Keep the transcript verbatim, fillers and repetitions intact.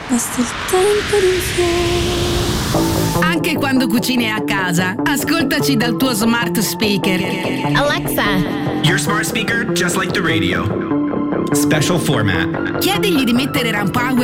Basta il tempo di un fiore. Anche quando cucini a casa, ascoltaci dal tuo smart speaker. Alexa, your smart speaker just like the radio. Special format. Chiedigli di mettere Ram Power